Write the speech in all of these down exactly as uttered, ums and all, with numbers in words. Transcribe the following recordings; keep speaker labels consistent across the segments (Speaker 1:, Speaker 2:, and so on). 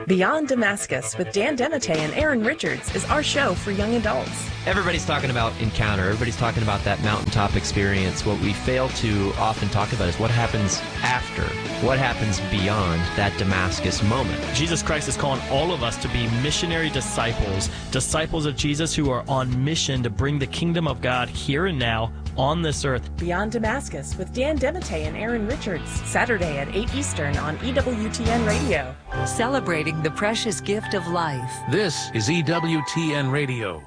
Speaker 1: Beyond Damascus with Dan Dematteis and Aaron Richards is our show for young adults.
Speaker 2: Everybody's talking about encounter. Everybody's talking about that mountaintop experience. What we fail to often talk about is what happens after, what happens beyond that Damascus moment.
Speaker 3: Jesus Christ is calling all of us to be missionary disciples, disciples of Jesus who are on mission to bring the kingdom of God here and now on this earth.
Speaker 1: Beyond Damascus with Dan Dematteis and Aaron Richards, Saturday at eight Eastern on E W T N Radio.
Speaker 4: Celebrating the precious gift of life.
Speaker 5: This is E W T N Radio.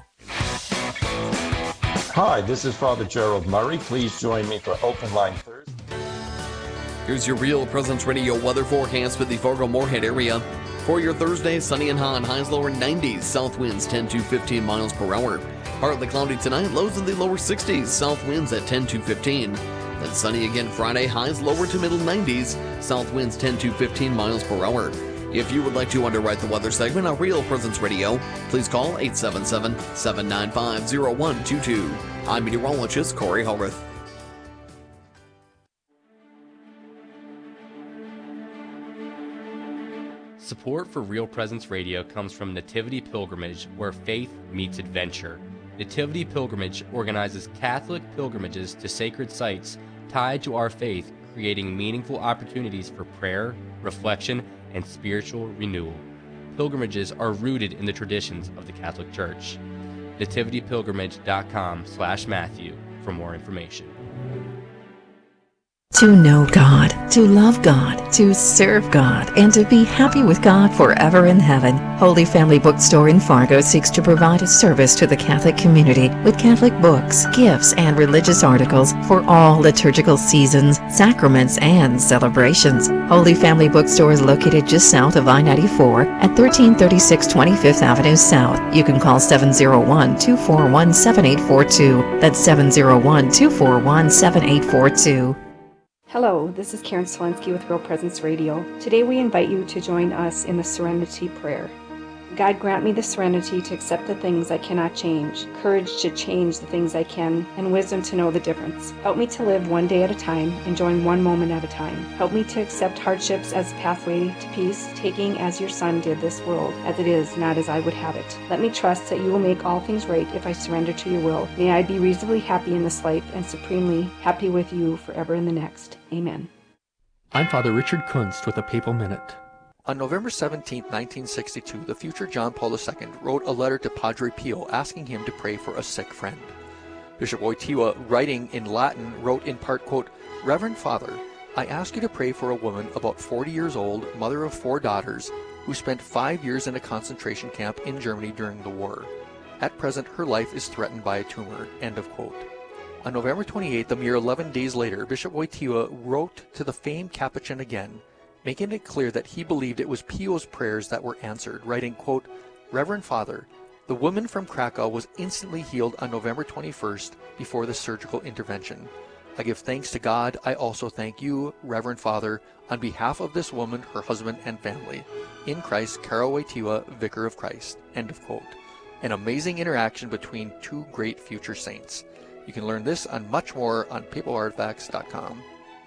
Speaker 6: Hi, this is Father Gerald Murray. Please join me for Open Line Thursday.
Speaker 7: Here's your Real Presence Radio weather forecast for the Fargo-Moorhead area. For your Thursday, sunny and hot, highs lower nineties, south winds ten to fifteen miles per hour. Partly cloudy tonight, lows in the lower sixties, south winds at ten to fifteen. Then sunny again Friday, highs lower to middle nineties, south winds ten to fifteen miles per hour. If you would like to underwrite the weather segment on Real Presence Radio, please call eight seven seven, seven nine five, zero one two two. I'm meteorologist Corey Hallrath.
Speaker 8: Support for Real Presence Radio comes from Nativity Pilgrimage, where faith meets adventure. Nativity Pilgrimage organizes Catholic pilgrimages to sacred sites tied to our faith, creating meaningful opportunities for prayer, reflection, and spiritual renewal. Pilgrimages are rooted in the traditions of the Catholic Church. nativity pilgrimage dot com slash Matthew for more information.
Speaker 4: To know God, to love God, to serve God, and to be happy with God forever in heaven. Holy Family Bookstore in Fargo seeks to provide a service to the Catholic community with Catholic books, gifts, and religious articles for all liturgical seasons, sacraments, and celebrations. Holy Family Bookstore is located just south of I ninety-four at thirteen thirty-six twenty-fifth Avenue South. You can call seven oh one, two four one, seven eight four two. That's seven oh one, two four one, seven eight four two.
Speaker 9: Hello, this is Karen Selensky with Real Presence Radio. Today we invite you to join us in the Serenity Prayer. God, grant me the serenity to accept the things I cannot change, courage to change the things I can, and wisdom to know the difference. Help me to live one day at a time, enjoying one moment at a time. Help me to accept hardships as a pathway to peace, taking as your Son did this world, as it is, not as I would have it. Let me trust that you will make all things right if I surrender to your will. May I be reasonably happy in this life and supremely happy with you forever in the next. Amen.
Speaker 10: I'm Father Richard Kunst with a Papal Minute.
Speaker 11: On November seventeenth, nineteen sixty-two, the future John Paul the Second wrote a letter to Padre Pio asking him to pray for a sick friend. Bishop Wojtyła, writing in Latin, wrote in part, quote, "Reverend Father, I ask you to pray for a woman about forty years old, mother of four daughters, who spent five years in a concentration camp in Germany during the war. At present, her life is threatened by a tumor." End of quote. On November twenty-eighth, a mere eleven days later, Bishop Wojtyła wrote to the famed Capuchin again, making it clear that he believed it was Pio's prayers that were answered, writing, quote, "Reverend Father, the woman from Krakow was instantly healed on November twenty-first before the surgical intervention. I give thanks to God. I also thank you, Reverend Father, on behalf of this woman, her husband, and family. In Christ, Karol Wojtyła, Vicar of Christ." End of quote. An amazing interaction between two great future saints. You can learn this and much more on papal artifacts dot com.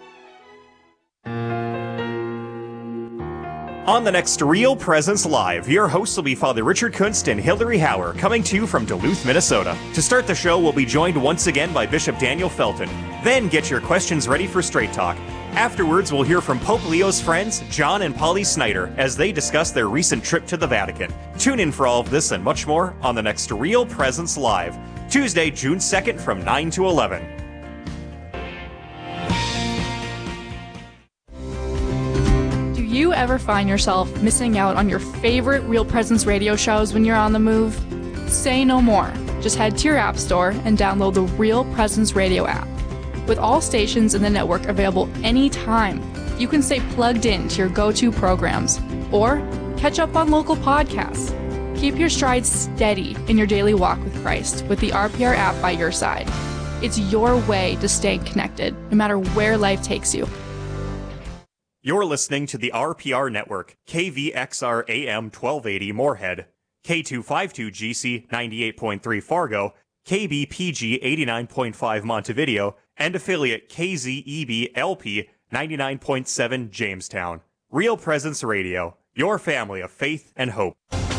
Speaker 12: On the next Real Presence Live, your hosts will be Father Richard Kunst and Hillary Hauer, coming to you from Duluth, Minnesota. To start the show, we'll be joined once again by Bishop Daniel Felton. Then get your questions ready for Straight Talk. Afterwards, we'll hear from Pope Leo's friends, John and Polly Snyder, as they discuss their recent trip to the Vatican. Tune in for all of this and much more on the next Real Presence Live, Tuesday, June second from nine to eleven.
Speaker 13: Do you ever find yourself missing out on your favorite Real Presence radio shows when you're on the move? Say no more. Just head to your app store and download the Real Presence Radio app. With all stations in the network available anytime, you can stay plugged in to your go-to programs or catch up on local podcasts. Keep your stride steady in your daily walk with Christ with the R P R app by your side. It's your way to stay connected, no matter where life takes you.
Speaker 12: You're listening to the R P R Network, K V X R A M twelve eighty Moorhead, K two fifty-two G C ninety-eight point three Fargo, K B P G eighty-nine point five Montevideo, and affiliate K Z E B L P ninety-nine point seven Jamestown. Real Presence Radio, your family of faith and hope.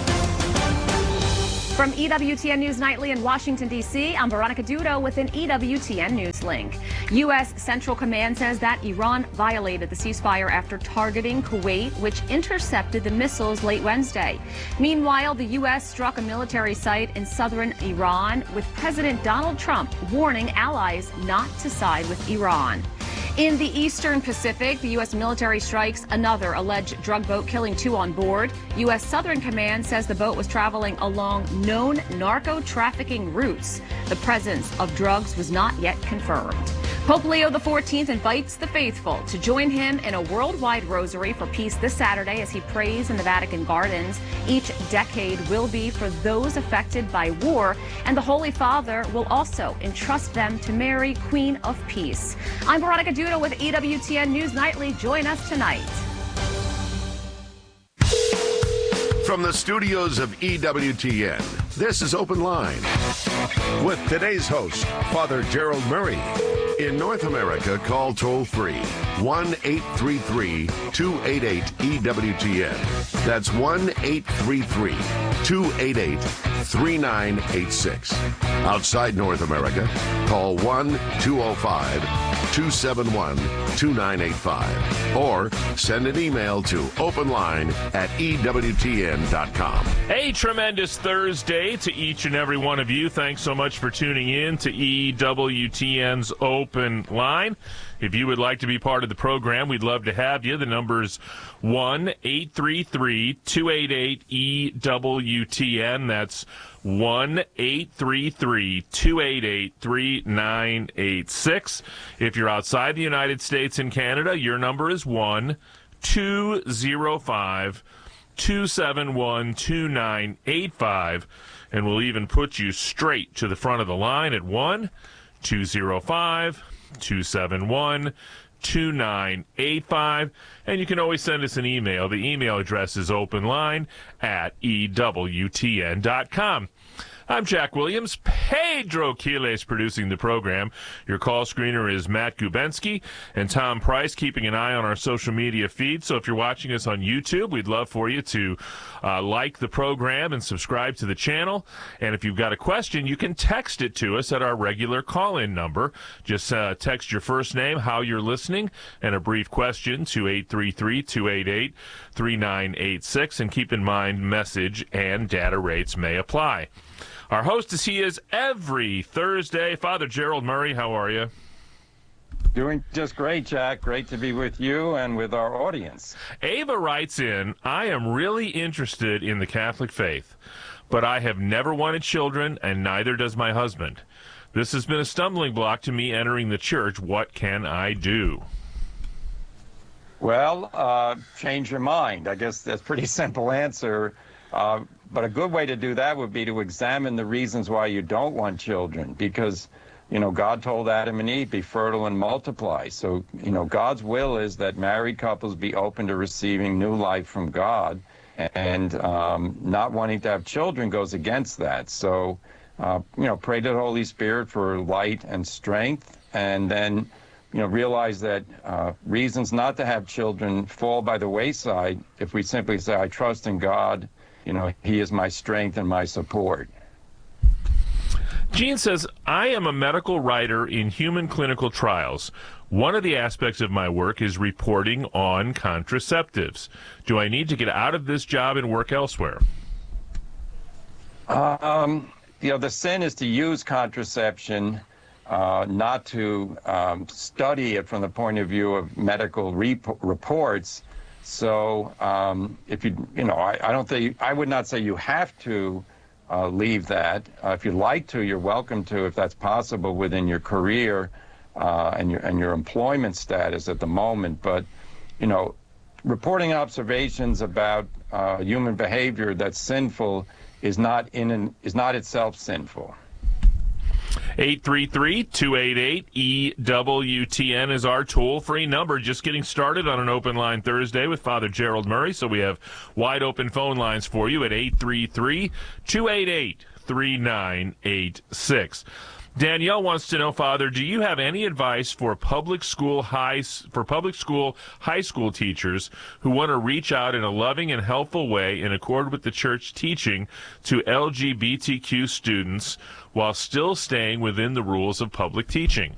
Speaker 14: From E W T N News Nightly in Washington, D C, I'm Veronica Dudo with an E W T N News link. U S Central Command says that Iran violated the ceasefire after targeting Kuwait, which intercepted the missiles late Wednesday. Meanwhile, the U S struck a military site in southern Iran, with President Donald Trump warning allies not to side with Iran. In the Eastern Pacific, the U S military strikes another alleged drug boat, killing two on board. U S Southern Command says the boat was traveling along known narco-trafficking routes. The presence of drugs was not yet confirmed. Pope Leo the fourteenth invites the faithful to join him in a worldwide rosary for peace this Saturday as he prays in the Vatican Gardens. Each decade will be for those affected by war, and the Holy Father will also entrust them to Mary, Queen of Peace. I'm Veronica Dudo with E W T N News Nightly. Join us tonight.
Speaker 15: From the studios of E W T N, this is Open Line with today's host, Father Gerald Murray. In North America, call toll-free one eight three three, two eight eight, E W T N. That's one eight three three, two eight eight, three nine eight six. Outside North America, call one two oh five, two seven one, two nine eight five or send an email to openline at E W T N dot com.
Speaker 16: A tremendous Thursday to each and every one of you. Thanks so much for tuning in to E W T N's Open Line. If you would like to be part of the program, we'd love to have you. The number's one eight three three, two eight eight, E W T N. That's one eight three three, two eight eight, three nine eight six. If you're outside the United States and Canada, your number is one two oh five, two seven one, two nine eight five, and we'll even put you straight to the front of the line at one two oh five, two seven one, two nine eight five, and you can always send us an email. The email address is openline at E W T N dot com. I'm Jack Williams. Pedro Quiles producing the program. Your call screener is Matt Gubensky, and Tom Price keeping an eye on our social media feed. So if you're watching us on YouTube, we'd love for you to uh, like the program and subscribe to the channel. And if you've got a question, you can text it to us at our regular call-in number. Just uh, text your first name, how you're listening, and a brief question to eight three three, two eight eight, three nine eight six. And keep in mind, message and data rates may apply. Our host is he is every Thursday. Father Gerald Murray, how are you?
Speaker 6: Doing just great, Jack. Great to be with you and with our audience.
Speaker 16: Ava writes in, I am really interested in the Catholic faith, but I have never wanted children, and neither does my husband. This has been a stumbling block to me entering the church. What can I do?
Speaker 6: Well, uh, change your mind. I guess that's a pretty simple answer. Uh, but a good way to do that would be to examine the reasons why you don't want children, because, you know, God told Adam and Eve, be fertile and multiply. So, you know, God's will is that married couples be open to receiving new life from God, and um, not wanting to have children goes against that. So, uh, you know, pray to the Holy Spirit for light and strength, and then, you know, realize that uh, reasons not to have children fall by the wayside if we simply say, I trust in God. You know, he is my strength and my support.
Speaker 16: Gene says, I am a medical writer in human clinical trials. One of the aspects of my work is reporting on contraceptives. Do I need to get out of this job and work elsewhere?
Speaker 6: Um, you know, the sin is to use contraception, uh, not to um, study it from the point of view of medical rep- reports. So um, if you, you know, I, I don't think, I would not say you have to uh, leave that. Uh, if you'd like to, you're welcome to, if that's possible within your career uh, and your and your employment status at the moment. But, you know, reporting observations about uh, human behavior that's sinful is not in an, is not itself sinful.
Speaker 16: eight three three, two eight eight, E W T N is our toll-free number. Just getting started on an Open Line Thursday with Father Gerald Murray, so we have wide-open phone lines for you at eight three three, two eight eight, three nine eight six. Danielle wants to know, Father, do you have any advice for public school high for public school high school teachers who want to reach out in a loving and helpful way in accord with the church teaching to L G B T Q students while still staying within the rules of public teaching?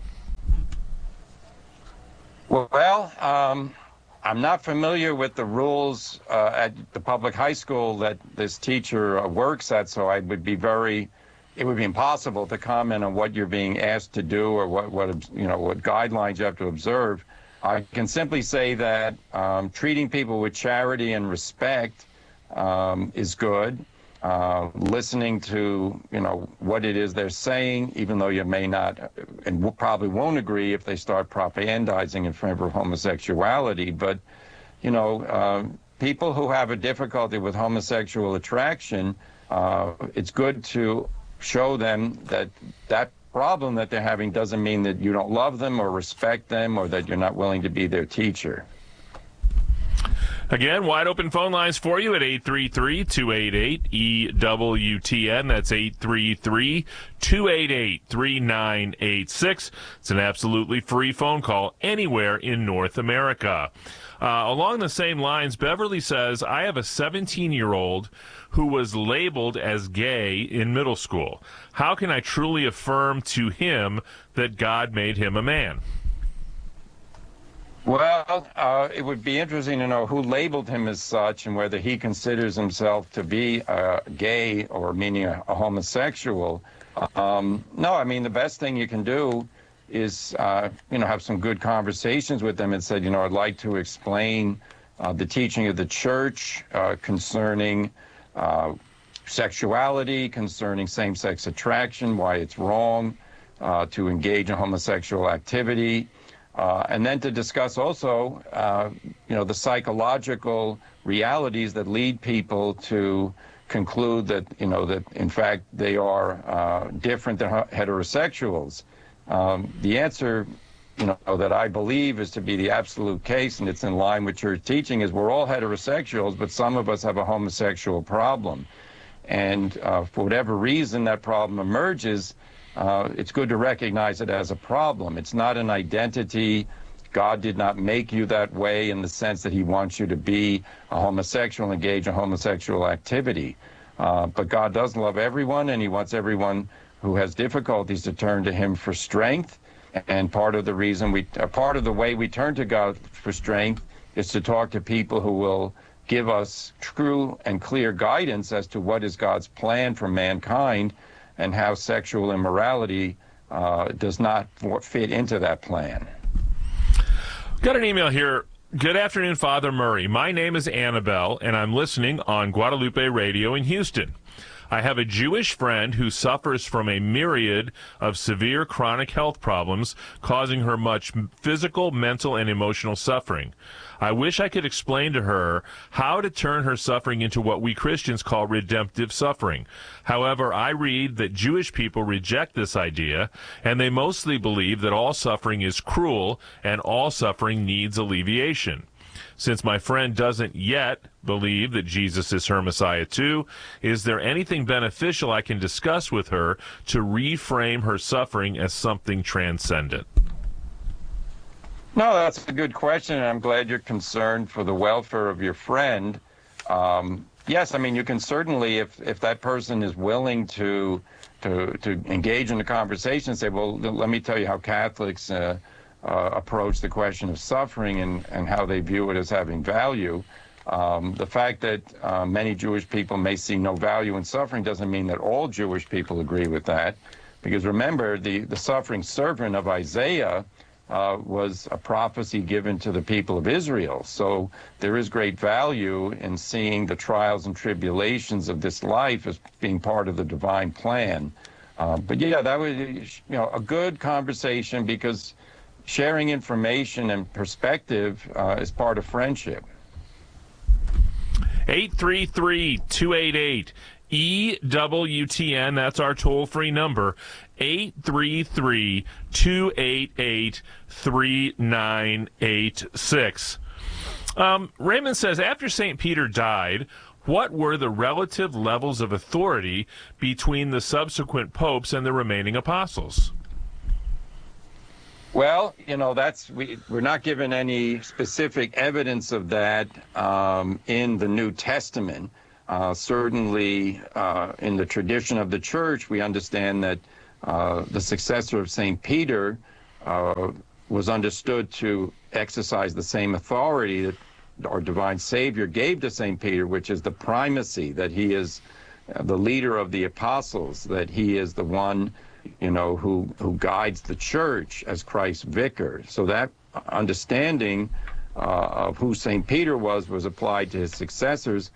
Speaker 6: Well, um, I'm not familiar with the rules uh, at the public high school that this teacher uh, works at, so I would be very it would be impossible to comment on what you're being asked to do or what, what you know, what guidelines you have to observe. I can simply say that um, treating people with charity and respect um, is good. Uh, listening to, you know, what it is they're saying, even though you may not and probably won't agree if they start propagandizing in favor of homosexuality. But, you know, uh, people who have a difficulty with homosexual attraction, uh, it's good to show them that that problem that they're having doesn't mean that you don't love them or respect them or that you're not willing to be their teacher.
Speaker 16: Again, wide open phone lines for you at eight three three, two eight eight, E W T N. That's eight three three, two eight eight, three nine eight six. It's an absolutely free phone call anywhere in North America. Uh, along the same lines, Beverly says, I have a seventeen-year-old who was labeled as gay in middle school. How can I truly affirm to him that God made him a man?
Speaker 6: Well, uh, it would be interesting to know who labeled him as such and whether he considers himself to be uh, gay or meaning a, a homosexual. Um, no, I mean, the best thing you can do is, uh, you know, have some good conversations with them and said, you know, I'd like to explain uh, the teaching of the church uh, concerning uh, sexuality, concerning same-sex attraction, why it's wrong uh, to engage in homosexual activity. Uh, and then to discuss also, uh, you know, the psychological realities that lead people to conclude that, you know, that in fact they are uh, different than heterosexuals. Um, the answer, you know, that I believe is to be the absolute case, and it's in line with church teaching, is we're all heterosexuals, but some of us have a homosexual problem. And uh, for whatever reason that problem emerges, Uh, it's good to recognize it as a problem. It's not an identity. God did not make you that way in the sense that he wants you to be a homosexual, engage in homosexual activity. Uh, but God does love everyone, and he wants everyone who has difficulties to turn to him for strength. And part of the reason we, uh, part of the way we turn to God for strength is to talk to people who will give us true and clear guidance as to what is God's plan for mankind, and how sexual immorality uh, does not fit into that plan.
Speaker 16: Got an email here. Good afternoon, Father Murray. My name is Annabelle, and I'm listening on Guadalupe Radio in Houston. I have a Jewish friend who suffers from a myriad of severe chronic health problems, causing her much physical, mental, and emotional suffering. I wish I could explain to her how to turn her suffering into what we Christians call redemptive suffering. However, I read that Jewish people reject this idea, and they mostly believe that all suffering is cruel and all suffering needs alleviation. Since my friend doesn't yet believe that Jesus is her Messiah too, is there anything beneficial I can discuss with her to reframe her suffering as something transcendent?
Speaker 6: No, that's a good question, and I'm glad you're concerned for the welfare of your friend. Um, yes, I mean, you can certainly, if, if that person is willing to, to, to engage in a conversation, say, well, let me tell you how Catholics uh, uh, approach the question of suffering and, and how they view it as having value. Um, the fact that uh, many Jewish people may see no value in suffering doesn't mean that all Jewish people agree with that. Because remember, the, the suffering servant of Isaiah uh, was a prophecy given to the people of Israel. So there is great value in seeing the trials and tribulations of this life as being part of the divine plan. Uh, but yeah, that was, you know, a good conversation, because sharing information and perspective uh, is part of friendship.
Speaker 16: eight three three, two eight eight, E W T N, that's our toll-free number, eight three three, two eight eight, three nine eight six. Um, Raymond says, after Saint Peter died, what were the relative levels of authority between the subsequent popes and the remaining apostles?
Speaker 6: Well, you know, that's we, we're not given any specific evidence of that um, in the New Testament. Uh, certainly, uh, in the tradition of the church, we understand that uh, the successor of Saint Peter uh, was understood to exercise the same authority that our divine Savior gave to Saint Peter, which is the primacy, that he is uh, the leader of the apostles, that he is the one, you know, who, who guides the church as Christ's vicar. So that understanding uh, of who Saint Peter was was applied to his successors.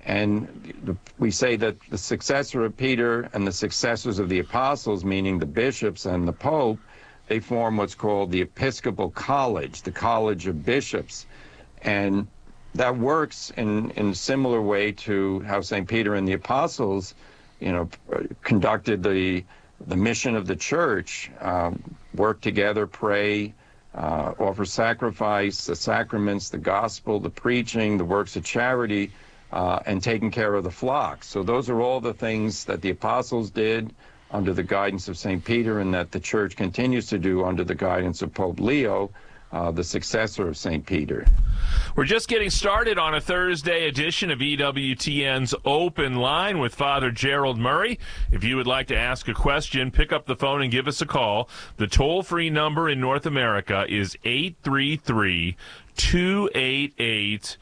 Speaker 6: And the, we say that the successor of Peter and the successors of the apostles, meaning the bishops and the Pope, they form what's called the Episcopal College, the College of Bishops. And that works in, in a similar way to how Saint Peter and the apostles, you know, conducted the the mission of the church, um, work together, pray, uh, offer sacrifice, the sacraments, the gospel, the preaching, the works of charity, uh, and taking care of the flock. So those are all the things that the apostles did under the guidance of Saint Peter, and that the church continues to do under the guidance of Pope Leo, uh, the successor of Saint Peter.
Speaker 16: We're just getting started on a Thursday edition of E W T N's Open Line with Father Gerald Murray. If you would like to ask a question, pick up the phone and give us a call. The toll-free number in North America is eight three three, two eight eight,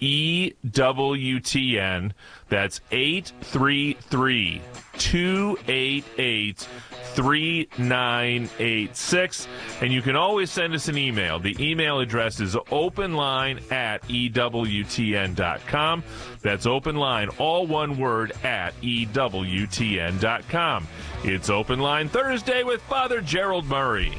Speaker 16: E W T N. That's eight three three, two eight eight, three nine eight six. And you can always send us an email. The email address is openline at E W T N dot com. That's openline, all one word, at E W T N dot com. It's Open Line Thursday with Father Gerald Murray.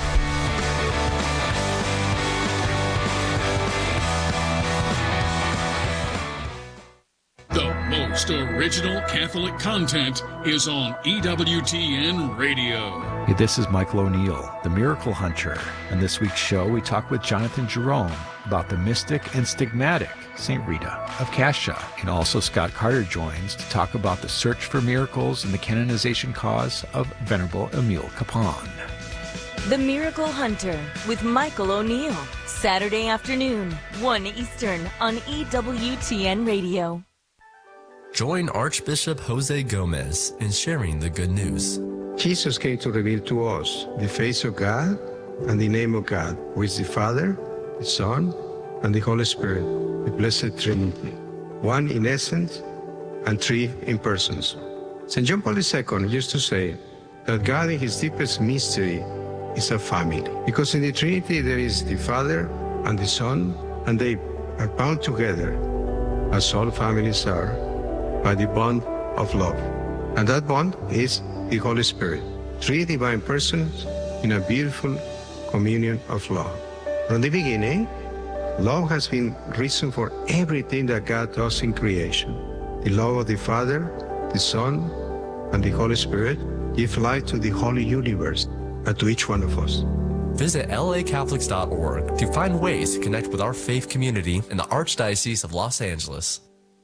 Speaker 17: The most original Catholic content is on E W T N Radio.
Speaker 18: Hey, this is Michael O'Neill, the Miracle Hunter. On this week's show, we talk with Jonathan Jerome about the mystic and stigmatic Saint Rita of Cascia. And also Scott Carter joins to talk about the search for miracles and the canonization cause of Venerable Emile Capon.
Speaker 19: The Miracle Hunter with Michael O'Neill, Saturday afternoon, one Eastern on E W T N Radio.
Speaker 20: Join Archbishop Jose Gomez in sharing the good news.
Speaker 21: Jesus came to reveal to us the face of God and the name of God, who is the Father, the Son, and the Holy Spirit, the Blessed Trinity, one in essence and three in persons. Saint John Paul the Second used to say that God in his deepest mystery is a family, because in the Trinity there is the Father and the Son, and they are bound together, as all families are, by the bond of love. And that bond is the Holy Spirit, three divine persons in a beautiful communion of love. From the beginning, love has been reason for everything that God does in creation. The love of the Father, the Son, and the Holy Spirit give life to the holy universe and to each one of us.
Speaker 20: Visit L A Catholics dot org to find ways to connect with our faith community in the Archdiocese of Los Angeles.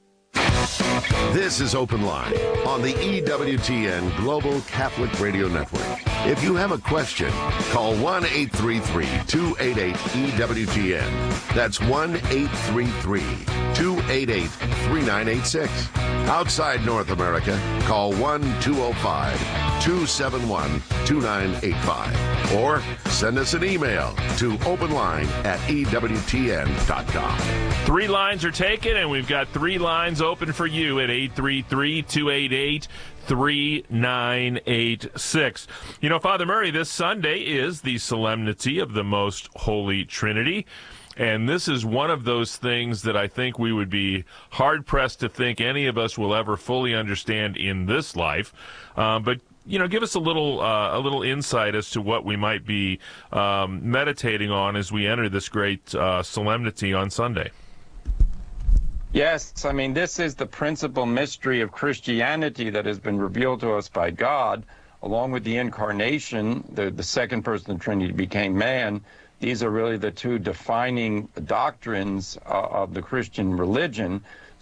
Speaker 15: This is Open Line on the E W T N Global Catholic Radio Network. If you have a question, call one eight three three, two eight eight, E W T N. That's one eight three three, two eight eight, three nine eight six. Outside North America, call one two zero five, two seven one, two nine eight five. Or send us an email to openline at E W T N dot com.
Speaker 16: Three lines are taken, and we've got three lines open for you at eight three three, two eight eight, three nine eight six. You know, Father Murray, this Sunday is the Solemnity of the Most Holy Trinity. And this is one of those things that I think we would be hard-pressed to think any of us will ever fully understand in this life. Uh, but, you know, give us a little uh, a little insight as to what we might be um, meditating on as we enter this great uh, solemnity on Sunday.
Speaker 6: Yes, I mean, this is the principal mystery of Christianity that has been revealed to us by God, along with the Incarnation. The, the second person of the Trinity became man. These are really the two defining doctrines uh, of the Christian religion.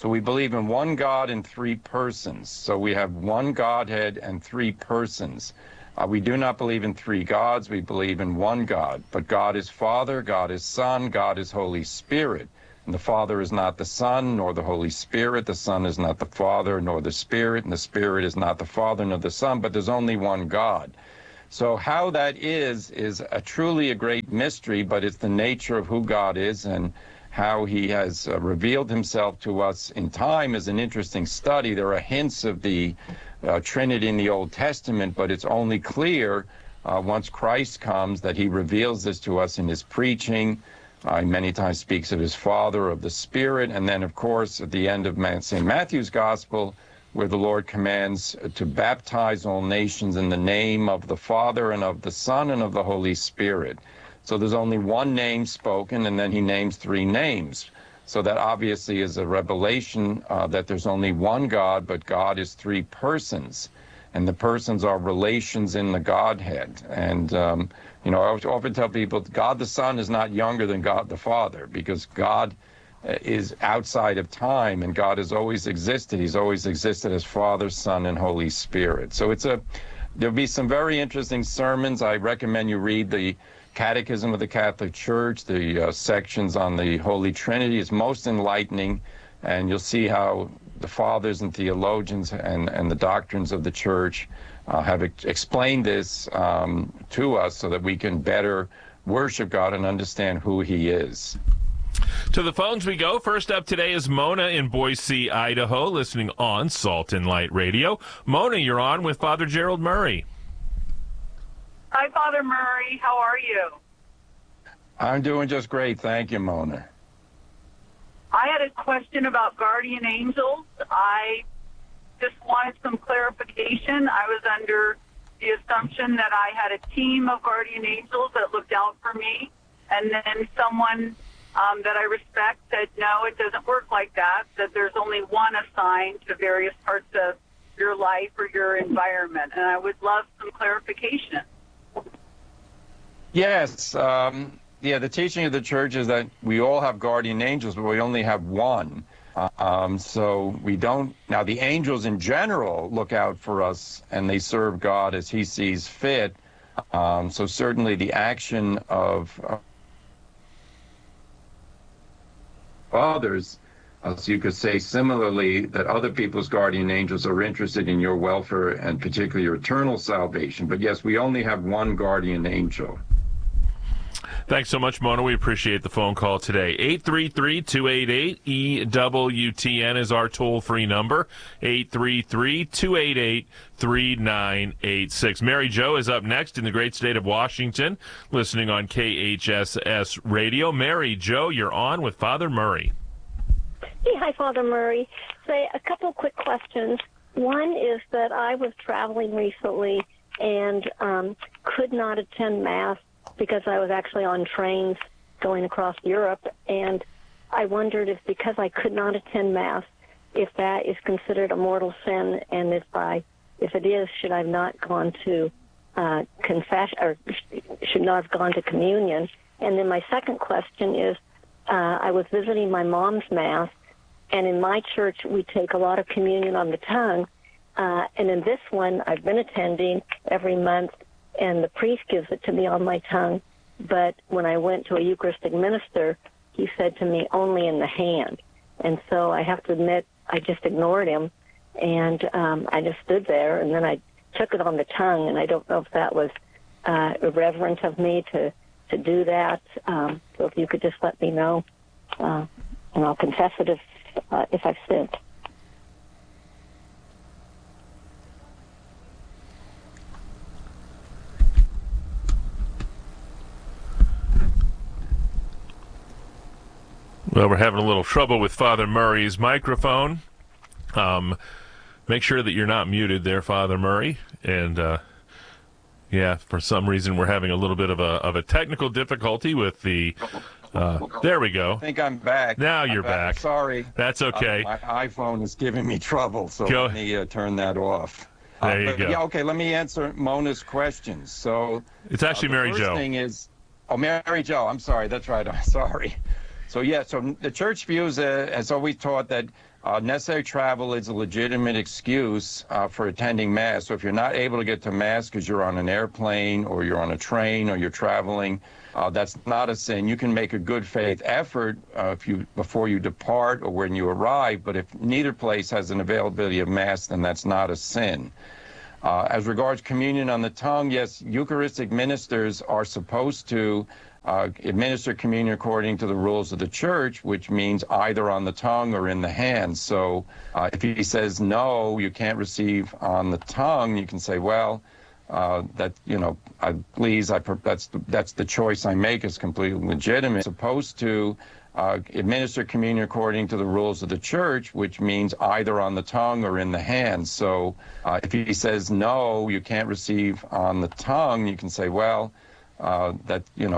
Speaker 6: So we believe in one God in three persons. So we have one Godhead and three persons. Uh, we do not believe in three gods. We believe in one God. But God is Father, God is Son, God is Holy Spirit. And the Father is not the Son, nor the Holy Spirit. The Son is not the Father, nor the Spirit. And the Spirit is not the Father, nor the Son. But there's only one God. So how that is, is a truly a great mystery, but it's the nature of who God is, and how he has uh, revealed himself to us in time is an interesting study. There are hints of the uh, Trinity in the Old Testament, but it's only clear uh, once Christ comes that he reveals this to us in his preaching. Uh, he many times speaks of his Father, of the Spirit, and then, of course, at the end of Saint Matthew's Gospel, where the Lord commands to baptize all nations in the name of the Father and of the Son and of the Holy Spirit. So there's only one name spoken, and then he names three names. So that obviously is a revelation uh, that there's only one God, but God is three persons. And the persons are relations in the Godhead. And, um, you know, I often tell people, God the Son is not younger than God the Father, because God is outside of time, and God has always existed. He's always existed as Father, Son, and Holy Spirit. So it's a, there'll be some very interesting sermons. I recommend you read the Catechism of the Catholic Church. The uh, sections on the Holy Trinity is most enlightening, and you'll see how the fathers and theologians and, and the doctrines of the Church uh, have ex explained this um, to us so that we can better worship God and understand who he is.
Speaker 16: To the phones we go. First up today is Mona in Boise, Idaho, listening on Salt and Light Radio. Mona, you're on with Father Gerald Murray.
Speaker 2: Hi, Father Murray. How are you?
Speaker 6: I'm doing just great. Thank you, Mona.
Speaker 2: I had a question about guardian angels. I just wanted some clarification. I was under the assumption that I had a team of guardian angels that looked out for me, and then someone um, that I respect said, no, it doesn't work like that, that there's only one assigned to various parts of your life or your environment, and I would love some clarification.
Speaker 6: Yes, um, yeah, the teaching of the Church is that we all have guardian angels, but we only have one. Um, so we don't, now the angels in general look out for us, and they serve God as he sees fit. Um, so certainly the action of uh, others, uh, so you could say similarly that other people's guardian angels are interested in your welfare and particularly your eternal salvation. But yes, we only have one guardian angel.
Speaker 16: Thanks so much, Mona. We appreciate the phone call today. eight three three, two eight eight, E W T N is our toll-free number. eight three three, two eight eight, three nine eight six. Mary Jo is up next in the great state of Washington, listening on K H S S Radio. Mary Jo, you're on with Father Murray.
Speaker 22: Hey, hi, Father Murray. So a couple quick questions. One is that I was traveling recently and um, could not attend Mass because I was actually on trains going across Europe, and I wondered if, because I could not attend Mass, if that is considered a mortal sin, and if I, if it is, should I have not gone to uh, confess, or should not have gone to communion? And then my second question is, uh, I was visiting my mom's Mass, and in my church we take a lot of communion on the tongue, uh, and in this one I've been attending every month, and the priest gives it to me on my tongue. But when I went to a Eucharistic minister, he said to me, only in the hand. And so I have to admit, I just ignored him, and um, I just stood there, and then I took it on the tongue, and I don't know if that was uh, irreverent of me to, to do that. Um, so if you could just let me know, uh, and I'll confess it if, uh, if I've sinned.
Speaker 16: Well, we're having a little trouble with Father Murray's microphone. Um, make sure that you're not muted there, Father Murray. And, uh, yeah, for some reason we're having a little bit of a, of a technical difficulty with the... Uh, there we go.
Speaker 6: I think I'm back.
Speaker 16: Now
Speaker 6: I'm
Speaker 16: you're back.
Speaker 6: back. Sorry.
Speaker 16: That's okay.
Speaker 6: Uh, my iPhone is giving me trouble, so
Speaker 16: go.
Speaker 6: let me uh, turn that off.
Speaker 16: There
Speaker 6: uh,
Speaker 16: you
Speaker 6: but,
Speaker 16: go.
Speaker 6: Yeah, okay, let me answer Mona's questions. So
Speaker 16: It's actually
Speaker 6: uh,
Speaker 16: Mary
Speaker 6: the
Speaker 16: Jo.
Speaker 6: first thing is... Oh, Mary Jo. I'm sorry. That's right. I'm sorry. So, yeah, so the church views uh, has always taught that Uh, necessary travel is a legitimate excuse uh, for attending Mass. So if you're not able to get to Mass because you're on an airplane or you're on a train or you're traveling, uh, that's not a sin. You can make a good faith effort uh, if you before you depart or when you arrive, but if neither place has an availability of Mass, then that's not a sin. Uh, as regards communion on the tongue, yes, Eucharistic ministers are supposed to Uh, administer communion according to the rules of the church, which means either on the tongue or in the hands. So uh, if he says, no, you can't receive on the tongue, you can say, well, uh, that, you know, I, please, I, that's, the, that's the choice I make is completely legitimate. Supposed to uh, administer communion according to the rules of the church, which means either on the tongue or in the hands. So uh, if he says, no, you can't receive on the tongue, you can say, well, uh, that, you know,